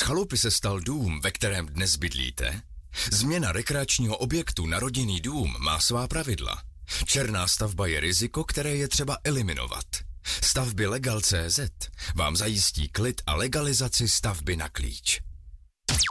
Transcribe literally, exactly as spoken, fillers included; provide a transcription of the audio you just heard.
chalupy se stal dům, ve kterém dnes bydlíte? Změna rekreačního objektu na rodinný dům má svá pravidla. Černá stavba je riziko, které je třeba eliminovat. Stavby Legal tečka cé zet vám zajistí klid a legalizaci stavby na klíč.